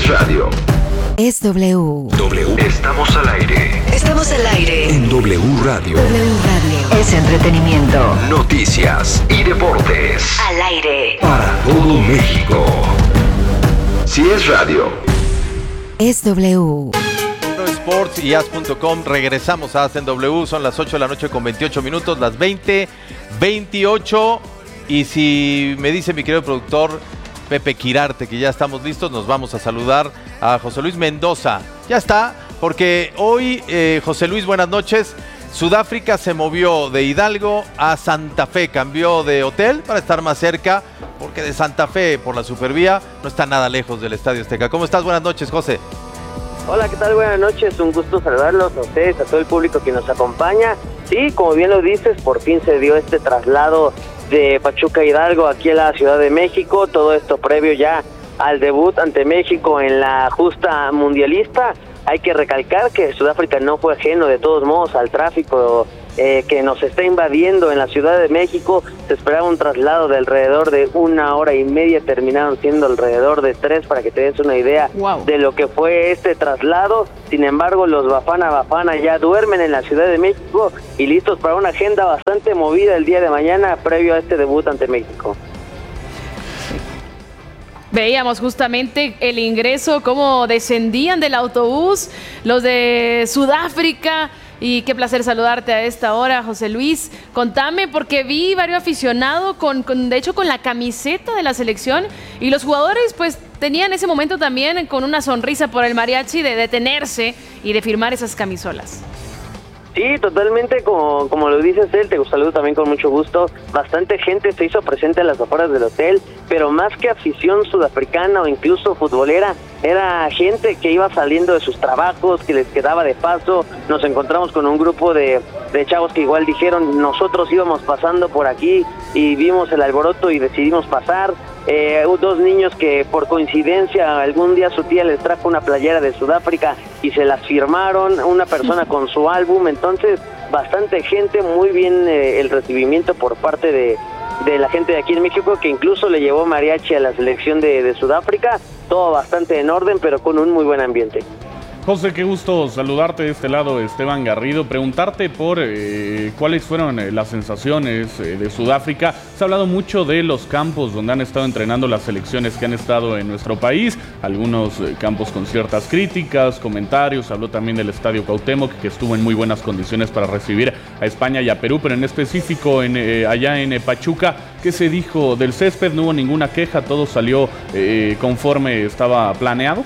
radio. Es W. Estamos al aire. Estamos al aire. En W Radio. W Radio. Es entretenimiento. Noticias y deportes. Al aire. Para todo México. Si es radio. Es W. Sports y as.com. Regresamos a Hacen W. Son las 8 de la noche con 28 minutos, las 20:28. Y si me dice mi querido productor Pepe Quirarte que ya estamos listos, nos vamos a saludar a José Luis Mendoza. Ya está, porque hoy, José Luis, buenas noches. Sudáfrica se movió de Hidalgo a Santa Fe, cambió de hotel para estar más cerca, porque de Santa Fe por la Supervía no está nada lejos del Estadio Azteca. ¿Cómo estás? Buenas noches, José. Hola, ¿qué tal? Buenas noches, un gusto saludarlos a ustedes, a todo el público que nos acompaña. Sí, como bien lo dices, por fin se dio este traslado de Pachuca Hidalgo aquí a la Ciudad de México, todo esto previo ya al debut ante México en la justa mundialista. Hay que recalcar que Sudáfrica no fue ajeno de todos modos al tráfico que nos está invadiendo en la Ciudad de México. Se esperaba un traslado de alrededor de 1 hora y media, terminaron siendo alrededor de 3, para que te des una idea de lo que fue este traslado. Sin embargo, los Bafana ya duermen en la Ciudad de México y listos para una agenda bastante movida el día de mañana previo a este debut ante México. Veíamos justamente el ingreso, cómo descendían del autobús los de Sudáfrica. Y qué placer saludarte a esta hora, José Luis. Contame, porque vi varios aficionados de hecho con la camiseta de la selección, y los jugadores pues tenían ese momento también con una sonrisa por el mariachi de detenerse y de firmar esas camisolas. Sí, totalmente, como lo dices él, te saludo también con mucho gusto. Bastante gente se hizo presente a las afueras del hotel, pero más que afición sudafricana o incluso futbolera, era gente que iba saliendo de sus trabajos, que les quedaba de paso. Nos encontramos con un grupo de chavos que igual dijeron, nosotros íbamos pasando por aquí y vimos el alboroto y decidimos pasar. 2 niños que por coincidencia algún día su tía les trajo una playera de Sudáfrica y se las firmaron, una persona con su álbum. Entonces bastante gente, muy bien el recibimiento por parte de la gente de aquí en México, que incluso le llevó mariachi a la selección de Sudáfrica. Todo bastante en orden, pero con un muy buen ambiente. José, qué gusto saludarte de este lado, Esteban Garrido. Preguntarte por cuáles fueron las sensaciones de Sudáfrica. Se ha hablado mucho de los campos donde han estado entrenando las selecciones que han estado en nuestro país. Algunos campos con ciertas críticas, comentarios. Habló también del Estadio Cuauhtémoc, que estuvo en muy buenas condiciones para recibir a España y a Perú. Pero en específico allá en Pachuca, ¿qué se dijo del césped? No hubo ninguna queja, todo salió conforme estaba planeado.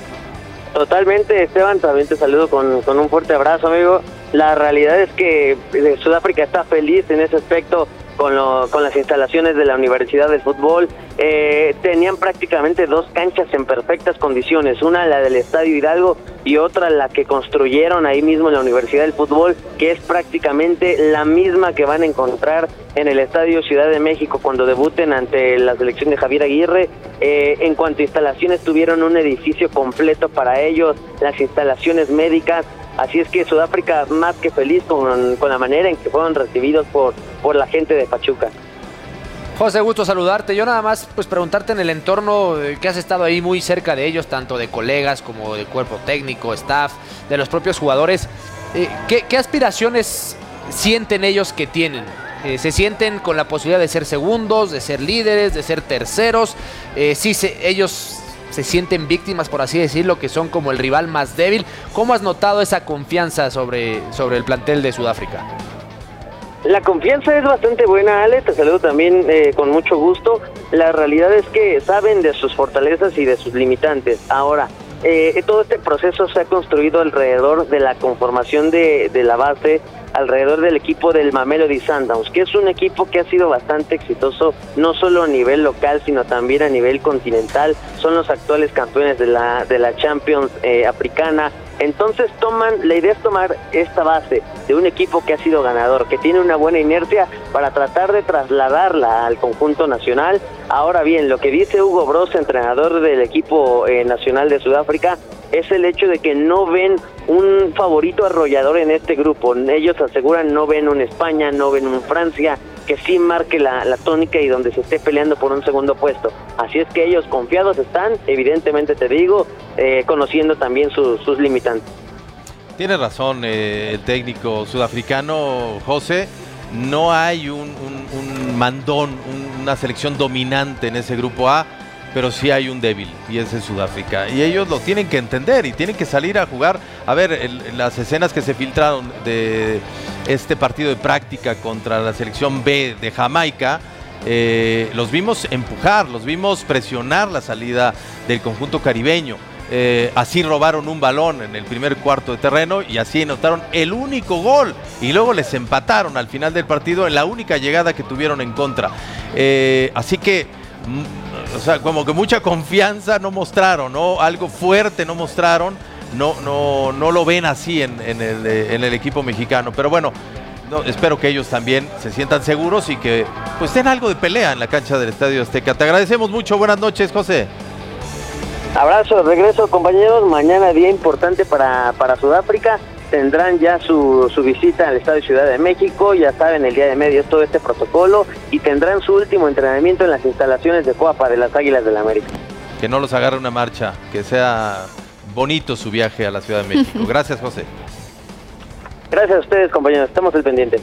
Totalmente, Esteban, también te saludo con un fuerte abrazo, amigo. La realidad es que Sudáfrica está feliz en ese aspecto con las instalaciones de la Universidad de Fútbol. Tenían prácticamente 2 canchas en perfectas condiciones, una la del Estadio Hidalgo y otra la que construyeron ahí mismo en la Universidad del Fútbol, que es prácticamente la misma que van a encontrar en el Estadio Ciudad de México cuando debuten ante la selección de Javier Aguirre. En cuanto a instalaciones, tuvieron un edificio completo para ellos, las instalaciones médicas. Así es que Sudáfrica más que feliz con la manera en que fueron recibidos por la gente de Pachuca. José, gusto saludarte. Yo nada más pues preguntarte en el entorno que has estado ahí muy cerca de ellos, tanto de colegas como de cuerpo técnico, staff, de los propios jugadores. ¿Qué aspiraciones sienten ellos que tienen? ¿Se sienten con la posibilidad de ser segundos, de ser líderes, de ser terceros? Ellos se sienten víctimas, por así decirlo, que son como el rival más débil. ¿Cómo has notado esa confianza sobre el plantel de Sudáfrica? La confianza es bastante buena, Ale, te saludo también con mucho gusto. La realidad es que saben de sus fortalezas y de sus limitantes. Ahora, todo este proceso se ha construido alrededor de la conformación de la base, alrededor del equipo del Mamelodi Sundowns, que es un equipo que ha sido bastante exitoso, no solo a nivel local, sino también a nivel continental. Son los actuales campeones de la Champions africana. Entonces la idea es tomar esta base de un equipo que ha sido ganador, que tiene una buena inercia, para tratar de trasladarla al conjunto nacional. Ahora bien, lo que dice Hugo Broz, entrenador del equipo nacional de Sudáfrica, es el hecho de que no ven un favorito arrollador en este grupo. Ellos aseguran no ven un España, no ven un Francia, que sí marque la tónica y donde se esté peleando por un segundo puesto. Así es que ellos confiados están, evidentemente te digo, conociendo también sus limitantes. Tiene razón el técnico sudafricano, José. No hay un mandón, una selección dominante en ese grupo A, pero sí hay un débil, y ese es Sudáfrica. Y ellos lo tienen que entender y tienen que salir a jugar. A ver, las escenas que se filtraron de este partido de práctica contra la selección B de Jamaica, los vimos empujar, los vimos presionar la salida del conjunto caribeño. Así robaron un balón en el primer cuarto de terreno y así anotaron el único gol y luego les empataron al final del partido en la única llegada que tuvieron en contra. Así que, o sea, como que mucha confianza no mostraron, ¿no? Algo fuerte no mostraron, no lo ven así en el equipo mexicano. Pero bueno, espero que ellos también se sientan seguros y que pues den algo de pelea en la cancha del Estadio Azteca. Te agradecemos mucho, buenas noches, José. Abrazo, regreso compañeros, mañana día importante para Sudáfrica, tendrán ya su visita al Estadio Ciudad de México, ya saben, el día de medio es todo este protocolo y tendrán su último entrenamiento en las instalaciones de Coapa de las Águilas del América. Que no los agarre una marcha, que sea bonito su viaje a la Ciudad de México. Gracias, José. Gracias a ustedes compañeros, estamos al pendiente.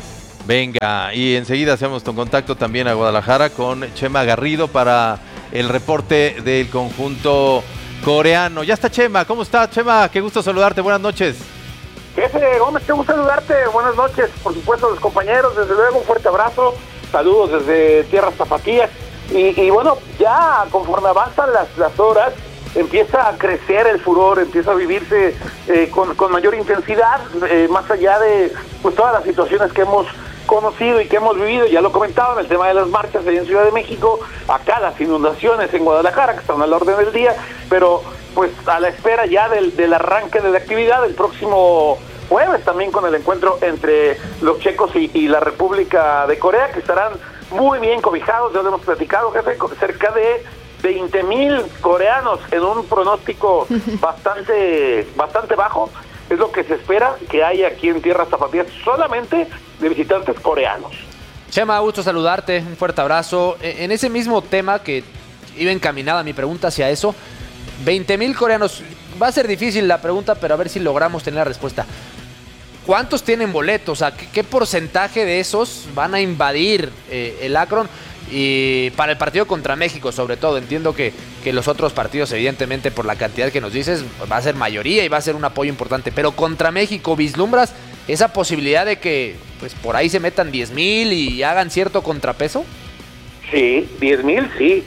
Venga, y enseguida hacemos contacto también a Guadalajara con Chema Garrido para el reporte del conjunto coreano. Ya está Chema, ¿cómo está Chema? Qué gusto saludarte, buenas noches. Jefe Gómez, qué gusto saludarte, buenas noches, por supuesto los compañeros, desde luego un fuerte abrazo, saludos desde Tierras Tapatías, y bueno, ya conforme avanzan las horas, empieza a crecer el furor, empieza a vivirse con mayor intensidad, más allá de pues todas las situaciones que hemos conocido y que hemos vivido, ya lo comentaban, el tema de las marchas allá en Ciudad de México, acá las inundaciones en Guadalajara, que están a la orden del día, pero pues a la espera ya del arranque de la actividad, el próximo jueves también con el encuentro entre los checos y la República de Corea, que estarán muy bien cobijados, ya lo hemos platicado, jefe, cerca de 20,000 coreanos en un pronóstico bastante bajo. Es lo que se espera que haya aquí en Tierras Tapatías, solamente de visitantes coreanos. Chema, gusto saludarte, un fuerte abrazo. En ese mismo tema que iba encaminada mi pregunta hacia eso, 20,000 coreanos, va a ser difícil la pregunta, pero a ver si logramos tener la respuesta. ¿Cuántos tienen boletos? O sea, ¿qué porcentaje de esos van a invadir el Akron? Y para el partido contra México, sobre todo, entiendo que los otros partidos, evidentemente, por la cantidad que nos dices, va a ser mayoría y va a ser un apoyo importante. Pero contra México, ¿vislumbras esa posibilidad de que pues por ahí se metan 10,000 y hagan cierto contrapeso? Sí, 10,000, sí.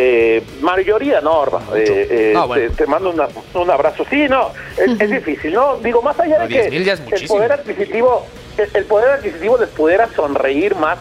Mayoría no, Orba. Bueno. Te mando un abrazo. Sí, no, es difícil, ¿no? Digo, más allá de que el poder adquisitivo les pudiera sonreír más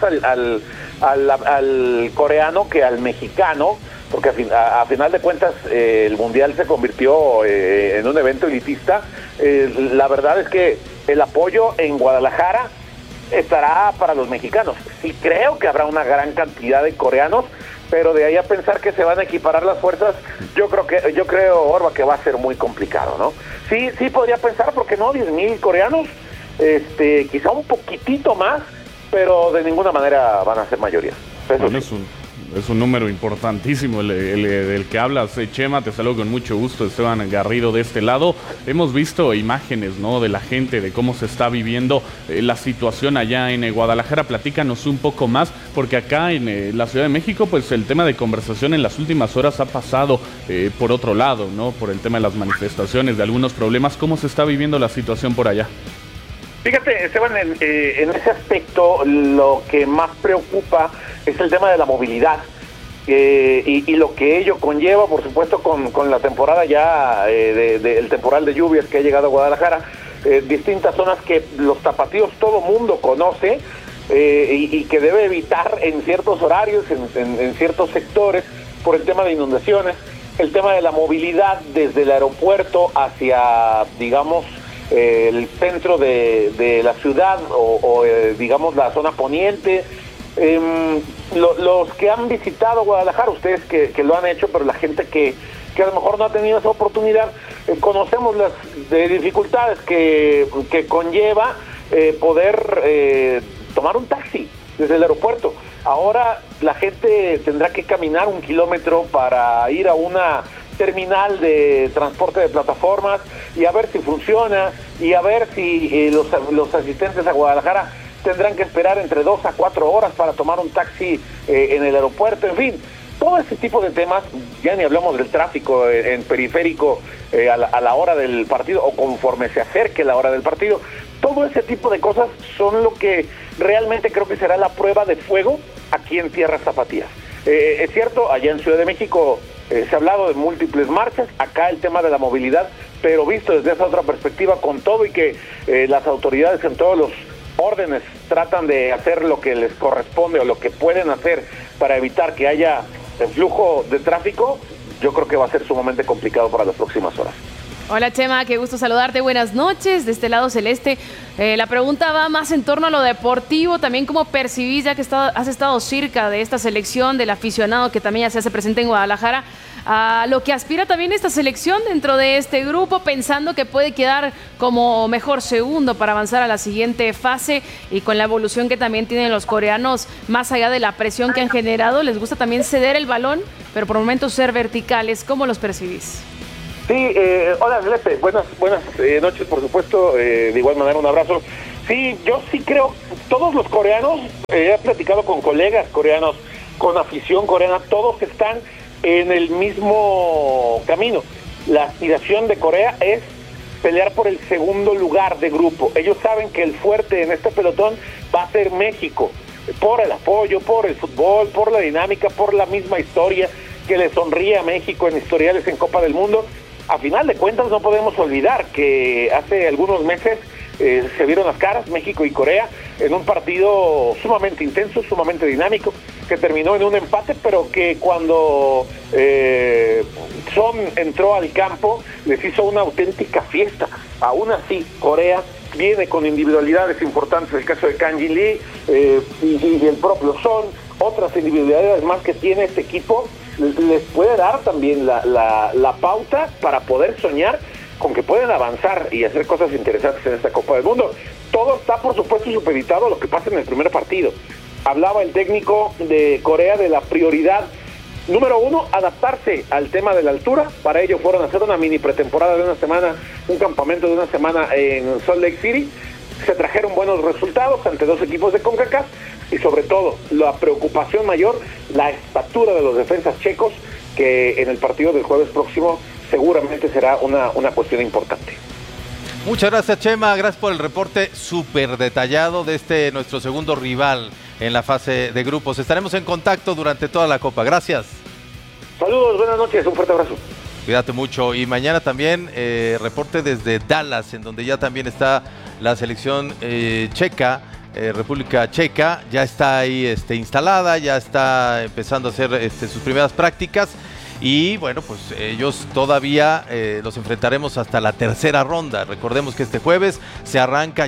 al coreano que al mexicano, porque a final de cuentas el Mundial se convirtió en un evento elitista. La verdad es que el apoyo en Guadalajara estará para los mexicanos. Sí creo que habrá una gran cantidad de coreanos, pero de ahí a pensar que se van a equiparar las fuerzas, yo creo, Orba, que va a ser muy complicado, ¿no? Sí podría pensar, ¿por qué no? 10,000 coreanos, quizá un poquitito más, pero de ninguna manera van a ser mayoría. Bueno, es un número importantísimo el del que hablas, Chema. Te saludo con mucho gusto, Esteban Garrido de este lado. Hemos visto imágenes, ¿no?, de la gente, de cómo se está viviendo la situación allá en Guadalajara. Platícanos un poco más, porque acá en la Ciudad de México, pues el tema de conversación en las últimas horas ha pasado por otro lado, ¿no?, por el tema de las manifestaciones, de algunos problemas. ¿Cómo se está viviendo la situación por allá? Fíjate, Esteban, en ese aspecto lo que más preocupa es el tema de la movilidad y lo que ello conlleva, por supuesto, con la temporada ya el temporal de lluvias que ha llegado a Guadalajara, distintas zonas que los tapatíos todo mundo conoce y que debe evitar en ciertos horarios, en ciertos sectores, por el tema de inundaciones, el tema de la movilidad desde el aeropuerto hacia, digamos, el centro de la ciudad o digamos la zona poniente. Los que han visitado Guadalajara, ustedes que lo han hecho, pero la gente que a lo mejor no ha tenido esa oportunidad, conocemos las dificultades que conlleva poder tomar un taxi. desde el aeropuerto. Ahora la gente tendrá que caminar 1 kilómetro para ir a una terminal de transporte de plataformas y a ver si funciona y a ver si los asistentes a Guadalajara tendrán que esperar entre 2 a 4 horas para tomar un taxi en el aeropuerto, en fin. Todo ese tipo de temas, ya ni hablamos del tráfico en periférico a la hora del partido o conforme se acerque la hora del partido. Todo ese tipo de cosas son lo que realmente creo que será la prueba de fuego aquí en Tierras Tapatías. Es cierto, allá en Ciudad de México se ha hablado de múltiples marchas, acá el tema de la movilidad, pero visto desde esa otra perspectiva, con todo y que las autoridades en todos los órdenes tratan de hacer lo que les corresponde o lo que pueden hacer para evitar que haya flujo de tráfico, yo creo que va a ser sumamente complicado para las próximas horas. Hola Chema, qué gusto saludarte, buenas noches, de este lado celeste. La pregunta va más en torno a lo deportivo, también cómo percibís, ya que has estado cerca de esta selección, del aficionado que también ya se hace presente en Guadalajara, a lo que aspira también esta selección dentro de este grupo, pensando que puede quedar como mejor segundo para avanzar a la siguiente fase, y con la evolución que también tienen los coreanos, más allá de la presión que han generado, les gusta también ceder el balón, pero por momentos ser verticales. ¿Cómo los percibís? Sí, hola Celeste, buenas noches, por supuesto, de igual manera un abrazo. Sí, yo sí creo, todos los coreanos, he platicado con colegas coreanos, con afición coreana, todos están en el mismo camino. La aspiración de Corea es pelear por el segundo lugar de grupo. Ellos saben que el fuerte en este pelotón va a ser México, por el apoyo, por el fútbol, por la dinámica, por la misma historia que le sonríe a México en historiales en Copa del Mundo. A final de cuentas no podemos olvidar que hace algunos meses se vieron las caras México y Corea en un partido sumamente intenso, sumamente dinámico, que terminó en un empate, pero que cuando Son entró al campo les hizo una auténtica fiesta. Aún así, Corea viene con individualidades importantes, el caso de Kang Jin Lee y el propio Son, otras individualidades más que tiene este equipo, les puede dar también la pauta para poder soñar con que pueden avanzar y hacer cosas interesantes en esta Copa del Mundo. Todo está, por supuesto, supeditado a lo que pasa en el primer partido. Hablaba el técnico de Corea de la prioridad número 1, adaptarse al tema de la altura. Para ello fueron a hacer una mini pretemporada de una semana, un campamento de una semana en Salt Lake City. Se trajeron buenos resultados ante 2 equipos de CONCACAF y sobre todo la preocupación mayor, la estatura de los defensas checos, que en el partido del jueves próximo seguramente será una cuestión importante. Muchas gracias, Chema, gracias por el reporte súper detallado de nuestro segundo rival en la fase de grupos. Estaremos en contacto durante toda la Copa. Gracias. Saludos, buenas noches, un fuerte abrazo. Cuídate mucho. Y mañana también reporte desde Dallas, en donde ya también está la selección checa, República Checa. Ya está ahí instalada, ya está empezando a hacer sus primeras prácticas. Y bueno, pues ellos todavía los enfrentaremos hasta la tercera ronda. Recordemos que este jueves se arranca,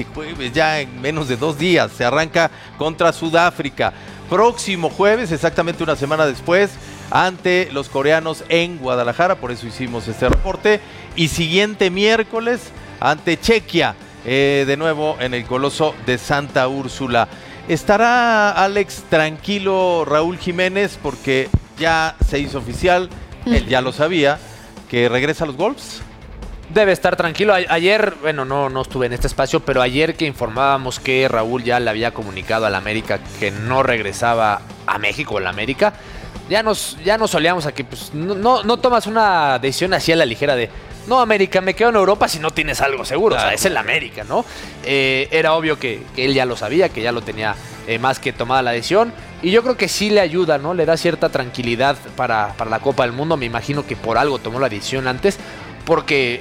ya en menos de 2 días, se arranca contra Sudáfrica. Próximo jueves, exactamente una semana después, ante los coreanos en Guadalajara, por eso hicimos este reporte. Y siguiente miércoles ante Chequia, de nuevo en el Coloso de Santa Úrsula. ¿Estará Alex tranquilo Raúl Jiménez? Porque ya se hizo oficial, él ya lo sabía, que regresa a los Wolves. Debe estar tranquilo. Ayer, bueno, no estuve en este espacio, pero ayer que informábamos que Raúl ya le había comunicado al América que no regresaba a México, el América, ya nos solíamos a que pues, no tomas una decisión así a la ligera de no, América, me quedo en Europa si no tienes algo seguro. Claro. O sea, es el América, ¿no? Era obvio que él ya lo sabía, que ya lo tenía más que tomada la decisión. Y yo creo que sí le ayuda, ¿no? Le da cierta tranquilidad para la Copa del Mundo. Me imagino que por algo tomó la decisión antes, porque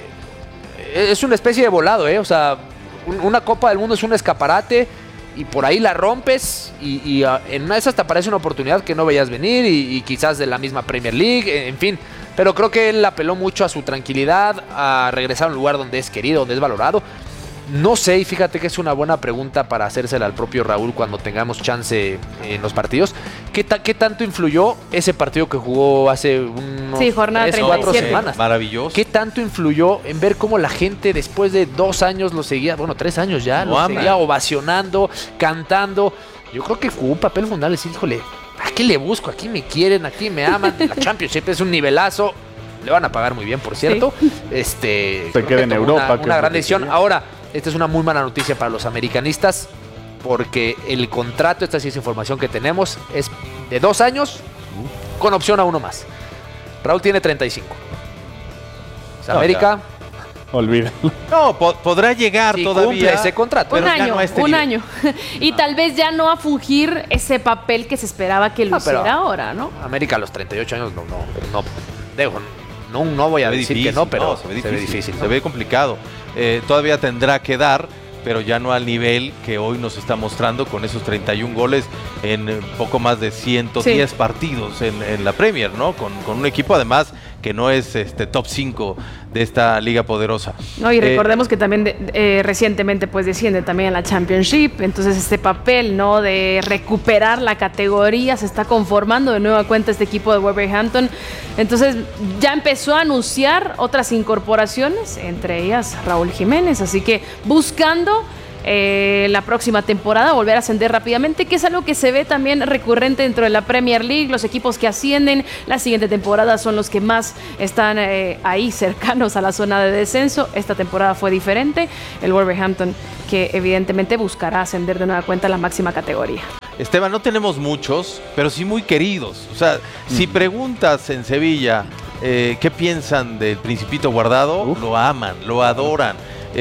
es una especie de volado, ¿eh? O sea, una Copa del Mundo es un escaparate y por ahí la rompes y en una de esas te aparece una oportunidad que no veías venir y quizás de la misma Premier League, en fin. Pero creo que él apeló mucho a su tranquilidad, a regresar a un lugar donde es querido, donde es valorado. No sé, y fíjate que es una buena pregunta para hacérsela al propio Raúl cuando tengamos chance en los partidos. ¿Qué tanto influyó ese partido que jugó hace unos 3-4 semanas? Maravilloso. ¿Qué tanto influyó en ver cómo la gente después de 2 años lo seguía, 3 años ya, lo seguía ovacionando, cantando? yo creo que jugó un papel fundamental. Decir, híjole, aquí le busco, aquí me quieren, aquí me aman. La Championship es un nivelazo. Le van a pagar muy bien, por cierto. Sí. Se queda en Europa. Una gran decisión. Ahora, esta es una muy mala noticia para los americanistas, porque el contrato, esta sí es información que tenemos, es de 2 años con opción a 1 más. Raúl tiene 35. América... Olvídalo. No, podrá llegar Sí, todavía. cumple ese contrato. Pero ya no a este un nivel. año. Y tal vez ya no a fungir ese papel que se esperaba que lo pero- hiciera ahora, ¿no? América a los 38 años no voy a Se ve decir difícil, que no, pero no, se ve difícil, se ve complicado. Todavía tendrá que dar, pero ya no al nivel que hoy nos está mostrando con esos 31 goles en poco más de 110 partidos en la Premier, ¿no? Con un equipo además que no es top 5 de esta liga poderosa. No, y recordemos que también recientemente pues desciende también a la Championship, entonces este papel, ¿no?, de recuperar la categoría se está conformando de nueva cuenta este equipo de Wolverhampton. Entonces ya empezó a anunciar otras incorporaciones, entre ellas Raúl Jiménez, así que buscando la próxima temporada volver a ascender rápidamente, que es algo que se ve también recurrente dentro de la Premier League. Los equipos que ascienden la siguiente temporada son los que más están ahí cercanos a la zona de descenso. Esta temporada fue diferente, el Wolverhampton que evidentemente buscará ascender de nueva cuenta a la máxima categoría. Esteban, no tenemos muchos, pero sí muy queridos. O sea, si preguntas en Sevilla qué piensan del Principito Guardado, lo aman, lo adoran.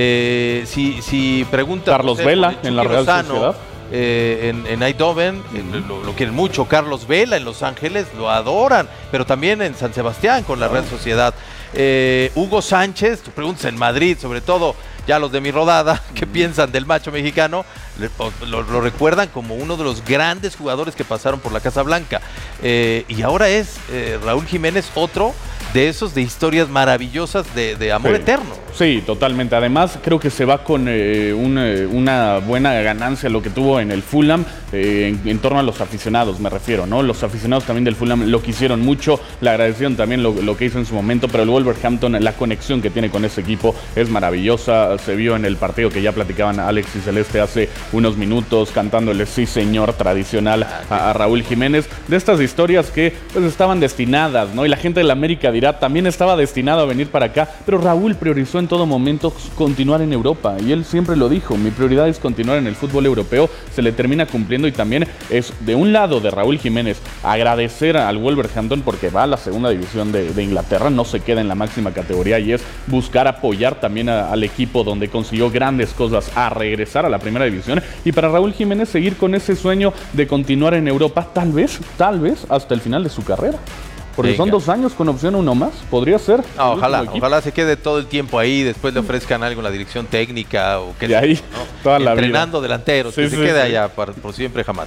Si preguntas Carlos Vela en la Real Sociedad. En Eindhoven lo quieren mucho. Carlos Vela en Los Ángeles lo adoran, pero también en San Sebastián con la Real Sociedad. Hugo Sánchez, tú preguntas en Madrid, sobre todo ya los de mi rodada, ¿qué piensan del macho mexicano? Lo recuerdan como uno de los grandes jugadores que pasaron por la Casa Blanca. Y ahora es Raúl Jiménez, otro de esos de historias maravillosas de amor eterno. Sí, totalmente. Además, creo que se va con una buena ganancia lo que tuvo en el Fulham, en torno a los aficionados, me refiero, ¿no? Los aficionados también del Fulham lo quisieron mucho, le agradecieron también lo que hizo en su momento, pero el Wolverhampton, la conexión que tiene con ese equipo es maravillosa. Se vio en el partido que ya platicaban Alex y Celeste hace unos minutos, cantándole sí señor tradicional a Raúl Jiménez, de estas historias que pues estaban destinadas, ¿no? Y la gente de la América dirá, también estaba destinado a venir para acá, pero Raúl priorizó en todo momento continuar en Europa, y él siempre lo dijo, mi prioridad es continuar en el fútbol europeo. Se le termina cumpliendo, y también es de un lado de Raúl Jiménez agradecer al Wolverhampton porque va a la segunda división de Inglaterra, no se queda en la máxima categoría, y es buscar apoyar también al equipo donde consiguió grandes cosas a regresar a la primera división, y para Raúl Jiménez seguir con ese sueño de continuar en Europa, tal vez hasta el final de su carrera. Porque son 2 años con opción a 1 más. Podría ser. No, ojalá se quede todo el tiempo ahí. Después le ofrezcan algo en la dirección técnica o que ahí, ¿no? toda la entrenando vida. delanteros, que se quede allá por siempre jamás.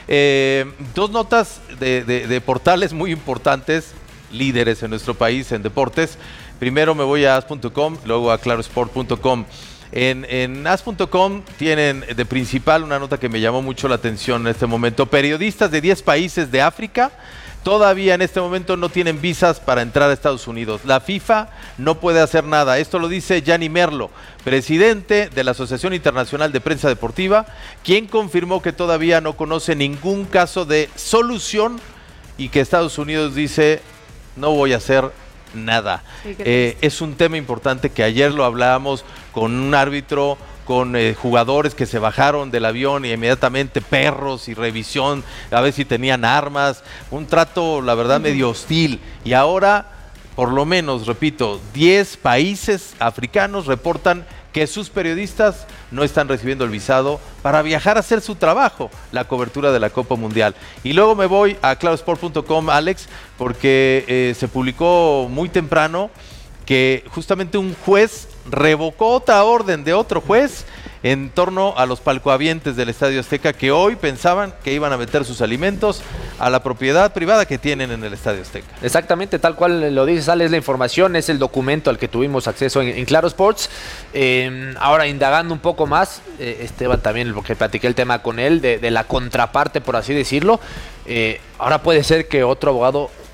2 notas de portales muy importantes, líderes en nuestro país en deportes. Primero me voy a as.com, luego a clarosport.com. En as.com tienen de principal una nota que me llamó mucho la atención en este momento. Periodistas de 10 países de África todavía en este momento no tienen visas para entrar a Estados Unidos. La FIFA no puede hacer nada. Esto lo dice Gianni Merlo, presidente de la Asociación Internacional de Prensa Deportiva, quien confirmó que todavía no conoce ningún caso de solución y que Estados Unidos dice, no voy a hacer nada. Sí, Es un tema importante que ayer lo hablábamos con un árbitro, con jugadores que se bajaron del avión y inmediatamente perros y revisión, a ver si tenían armas, un trato, la verdad, medio hostil. Y ahora, por lo menos, repito, 10 países africanos reportan que sus periodistas no están recibiendo el visado para viajar a hacer su trabajo, la cobertura de la Copa Mundial. Y luego me voy a clarosport.com, Alex, porque se publicó muy temprano que justamente un juez revocó otra orden de otro juez en torno a los palcohabientes del Estadio Azteca, que hoy pensaban que iban a meter sus alimentos a la propiedad privada que tienen en el Estadio Azteca. Exactamente, tal cual lo dices, Ale, es la información, es el documento al que tuvimos acceso en Claro Sports. Ahora, indagando un poco más, Esteban también, porque platiqué el tema con él, de la contraparte, por así decirlo. Ahora puede ser que otro abogado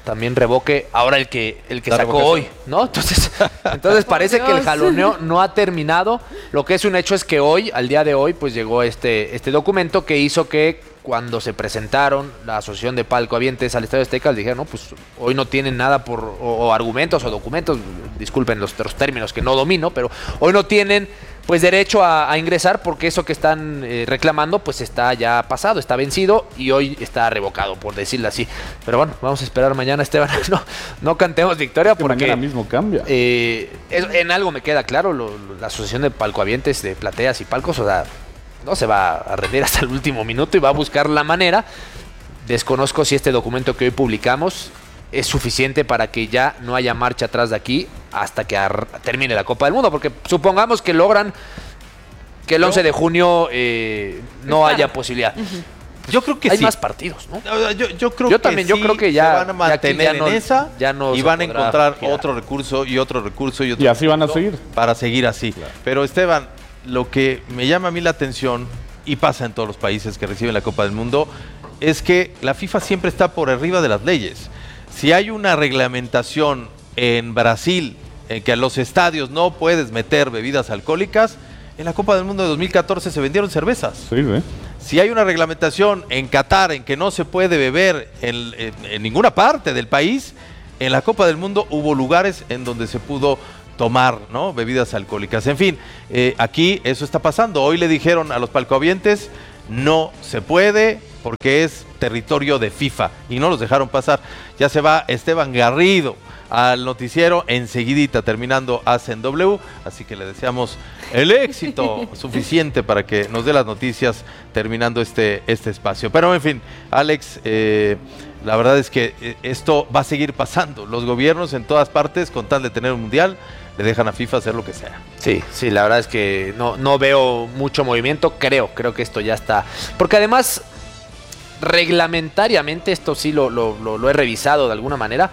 también revoque ahora el que La sacó revocación. hoy, ¿no? Entonces parece que el Dios. jaloneo no ha terminado. Lo que es un hecho es que hoy, al día de hoy, pues llegó este documento que hizo que cuando se presentaron la Asociación de Palcohabientes al Estadio Azteca, les dijeron, no, pues hoy no tienen nada o argumentos o documentos, disculpen los términos que no domino, pero hoy no tienen pues derecho a ingresar porque eso que están reclamando pues está ya pasado, está vencido y hoy está revocado, por decirlo así. Pero bueno, vamos a esperar mañana, Esteban. No cantemos victoria Que porque mañana mismo cambia. en algo me queda claro, la Asociación de Palcohabientes de plateas y palcos, o sea, no se va a rendir hasta el último minuto y va a buscar la manera. Desconozco si este documento que hoy publicamos es suficiente para que ya no haya marcha atrás de aquí hasta que termine la Copa del Mundo, porque supongamos que logran que el 11 de junio no haya posibilidad. Yo creo que Hay sí. más partidos, ¿no? Yo creo Yo que también, yo sí creo que ya- se van a mantener ya aquí ya no- en esa ya no y se van a podrá encontrar girar. otro recurso y otro recurso y otro Y así van a recurso seguir. para seguir así. Pero Esteban, lo que me llama a mí la atención y pasa en todos los países que reciben la Copa del Mundo es que la FIFA siempre está por arriba de las leyes. Si hay una reglamentación en Brasil en que a los estadios no puedes meter bebidas alcohólicas, en la Copa del Mundo de 2014 se vendieron cervezas. Sí, sí. Si hay una reglamentación en Qatar en que no se puede beber en ninguna parte del país, en la Copa del Mundo hubo lugares en donde se pudo tomar, ¿no?, bebidas alcohólicas. En fin, aquí eso está pasando. Hoy le dijeron a los palcohabientes, no se puede porque es territorio de FIFA y no los dejaron pasar. Ya se va Esteban Garrido al noticiero enseguidita terminando Hacen W, así que le deseamos el éxito suficiente para que nos dé las noticias terminando este espacio. Pero en fin, Alex, la verdad es que esto va a seguir pasando. Los gobiernos en todas partes, con tal de tener un mundial, le dejan a FIFA hacer lo que sea. Sí, la verdad es que no veo mucho movimiento. Creo que esto ya está. Porque además, reglamentariamente, esto sí lo he revisado de alguna manera.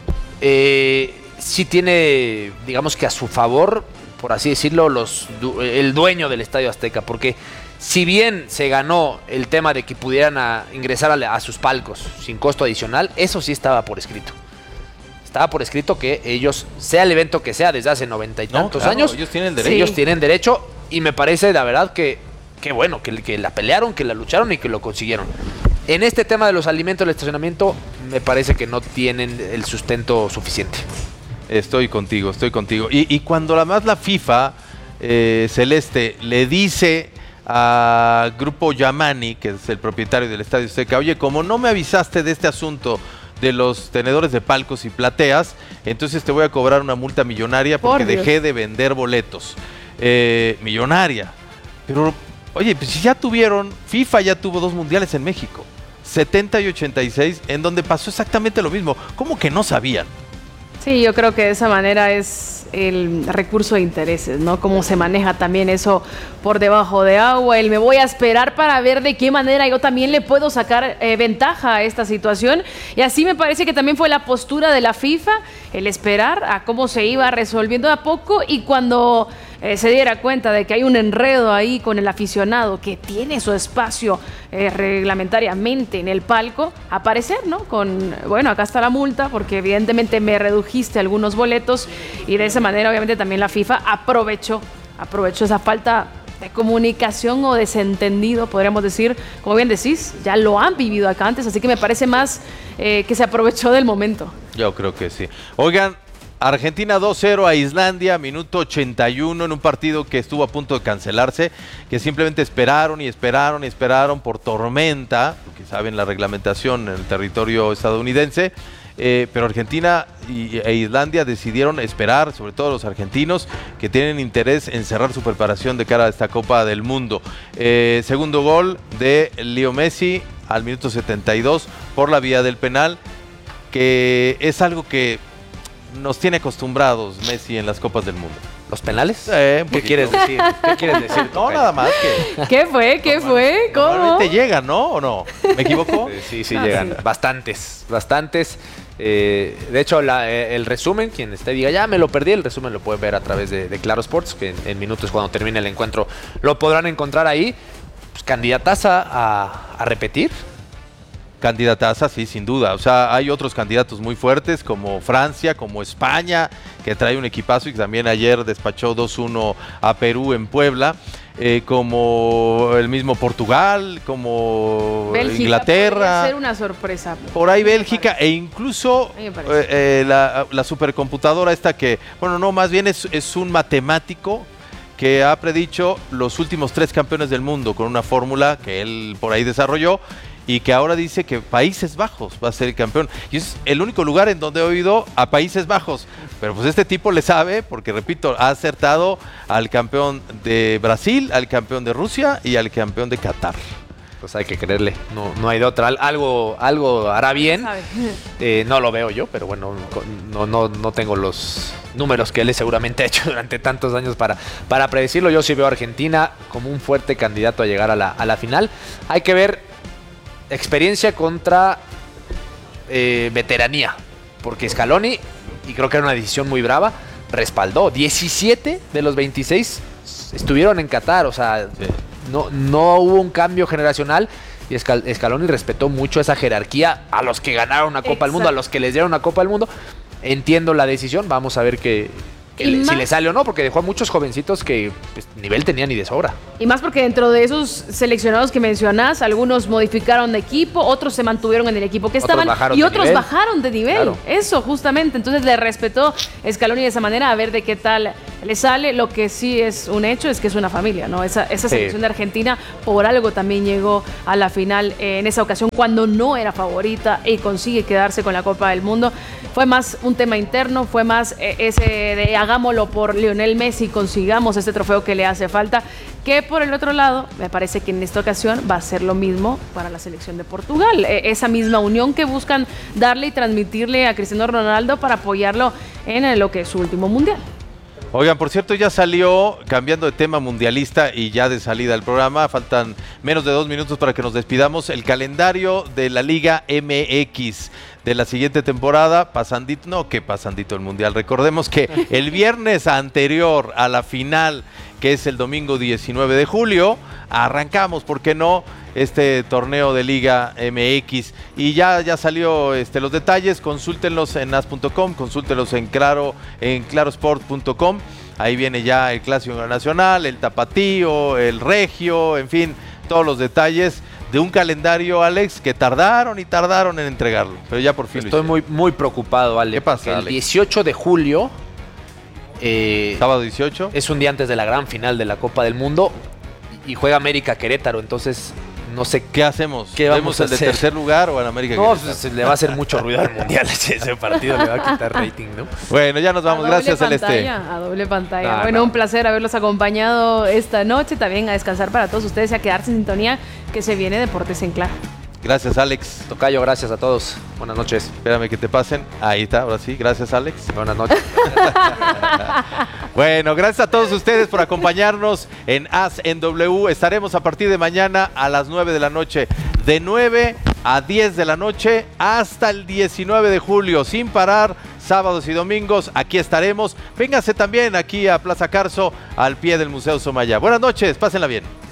Sí tiene, digamos que a su favor, por así decirlo, el dueño del Estadio Azteca. Porque si bien se ganó el tema de que pudieran ingresar a sus palcos sin costo adicional, eso sí estaba por escrito. Estaba por escrito que ellos, sea el evento que sea, desde hace 90 y tantos claro, años, ellos tienen derecho. Sí. ellos tienen derecho, y me parece, la verdad, que bueno, que la pelearon, que la lucharon y que lo consiguieron. En este tema de los alimentos, el estacionamiento, me parece que no tienen el sustento suficiente. Estoy contigo. Y cuando además la FIFA, Celeste, le dice a Grupo Yamani, que es el propietario del Estadio Azteca, oye, como no me avisaste de este asunto de los tenedores de palcos y plateas, entonces te voy a cobrar una multa millonaria porque Por Dios. dejé de vender boletos. Millonaria. Pero, oye, pues si ya FIFA ya tuvo 2 mundiales en México, 70 y 86, en donde pasó exactamente lo mismo. ¿Cómo que no sabían? Sí, yo creo que de esa manera es el recurso de intereses, ¿no? Cómo se maneja también eso por debajo de agua. Me voy a esperar para ver de qué manera yo también le puedo sacar ventaja a esta situación. Y así me parece que también fue la postura de la FIFA, el esperar a cómo se iba resolviendo de a poco, y cuando se diera cuenta de que hay un enredo ahí con el aficionado que tiene su espacio reglamentariamente en el palco, aparecer, ¿no? Bueno, acá está la multa porque evidentemente me redujiste algunos boletos, y de esa manera obviamente también la FIFA aprovechó esa falta de comunicación o desentendido, podríamos decir. Como bien decís, ya lo han vivido acá antes, así que me parece más que se aprovechó del momento. Yo creo que sí. Oigan, Argentina 2-0 a Islandia, minuto 81, en un partido que estuvo a punto de cancelarse, que simplemente esperaron por tormenta, porque saben la reglamentación en el territorio estadounidense, pero Argentina e Islandia decidieron esperar, sobre todo los argentinos, que tienen interés en cerrar su preparación de cara a esta Copa del Mundo. Segundo gol de Leo Messi al minuto 72 por la vía del penal, que es algo que nos tiene acostumbrados Messi en las Copas del Mundo. ¿Los penales? Un ¿Qué poquito. quieres decir? ¿Qué quieres decir? No, tocayo? nada más que ¿Qué fue? ¿Cómo? normalmente llegan, ¿no? ¿O no? ¿Me equivoco? Sí, llegan. Bastantes. De hecho, el resumen, quien esté diga, ya me lo perdí, el resumen lo pueden ver a través de Claro Sports, que en minutos cuando termine el encuentro lo podrán encontrar ahí. Pues, candidataza a repetir. candidataza, sí, sin duda. O sea, hay otros candidatos muy fuertes como Francia, como España, que trae un equipazo y que también ayer despachó 2-1 a Perú en Puebla. Como el mismo Portugal, como Bélgica Inglaterra. podría ser una sorpresa. Por ahí Bélgica e incluso A mí me parece. la supercomputadora esta que, bueno, no, más bien es un matemático que ha predicho los últimos 3 campeones del mundo con una fórmula que él por ahí desarrolló y que ahora dice que Países Bajos va a ser el campeón. Y es el único lugar en donde he oído a Países Bajos. Pero pues este tipo le sabe, porque repito, ha acertado al campeón de Brasil, al campeón de Rusia y al campeón de Qatar. Pues hay que creerle, no hay de otra. Algo hará bien. ¿Sabe? No lo veo yo, pero bueno, no tengo los números que él seguramente ha hecho durante tantos años para predecirlo. Yo sí veo a Argentina como un fuerte candidato a llegar a la final. Hay que ver experiencia contra veteranía, porque Scaloni, y creo que era una decisión muy brava, respaldó. 17 de los 26 estuvieron en Qatar, o sea, Sí. no hubo un cambio generacional. Y Scaloni respetó mucho esa jerarquía a los que ganaron una Copa del Mundo, a los que les dieron una Copa del Mundo. Entiendo la decisión, vamos a ver si le sale o no, porque dejó a muchos jovencitos que pues, nivel tenían y de sobra. Y más porque dentro de esos seleccionados que mencionás, algunos modificaron de equipo, otros se mantuvieron en el equipo que Otros estaban bajaron y de otros nivel. bajaron de nivel. Claro. Eso, justamente. Entonces le respetó Scaloni de esa manera, a ver de qué tal le sale. Lo que sí es un hecho es que es una familia, ¿no? Esa selección de Argentina por algo también llegó a la final en esa ocasión cuando no era favorita y consigue quedarse con la Copa del Mundo. Fue más un tema interno, fue más ese de hagámoslo por Lionel Messi, consigamos este trofeo que le hace falta, que por el otro lado, me parece que en esta ocasión va a ser lo mismo para la selección de Portugal. Esa misma unión que buscan darle y transmitirle a Cristiano Ronaldo para apoyarlo en lo que es su último mundial. Oigan, por cierto, ya salió, cambiando de tema mundialista y ya de salida al programa, faltan menos de 2 minutos para que nos despidamos, el calendario de la Liga MX de la siguiente temporada, pasandito el mundial. Recordemos que el viernes anterior a la final, que es el domingo 19 de julio, arrancamos, ¿por qué no?, este torneo de Liga MX. Y ya salió los detalles, consúltenlos en as.com, consúltenlos en clarosport.com. Ahí viene ya el Clásico Nacional, el Tapatío, el Regio, en fin, todos los detalles de un calendario, Alex, que tardaron en entregarlo, pero ya por fin lo Estoy hicieron. muy preocupado, Ale. ¿Qué pasa, porque el Alex? 18 de julio Sábado 18. es un día antes de la gran final de la Copa del Mundo y juega América Querétaro, entonces no sé ¿Qué hacemos? ¿Qué vamos ¿Vemos a el de hacer? tercer lugar o en América? No, Querétaro? pues, le va a hacer mucho ruido al mundial ese partido, le va a quitar rating, ¿no? Bueno, ya nos vamos. A Gracias, doble Celeste. pantalla, a doble pantalla. No, Bueno, no. un placer haberlos acompañado esta noche. También a descansar para todos ustedes y a quedarse en sintonía que se viene Deportes en Claro. Gracias, Alex. Tocayo, gracias a todos. Buenas noches. Espérame que te pasen. Ahí está, ahora sí. Gracias, Alex. Buenas noches. Bueno, gracias a todos ustedes por acompañarnos en As en W. Estaremos a partir de mañana a las 9 de la noche. De 9 a 10 de la noche hasta el 19 de julio. Sin parar, sábados y domingos. Aquí estaremos. Véngase también aquí a Plaza Carso, al pie del Museo Somaya. Buenas noches, pásenla bien.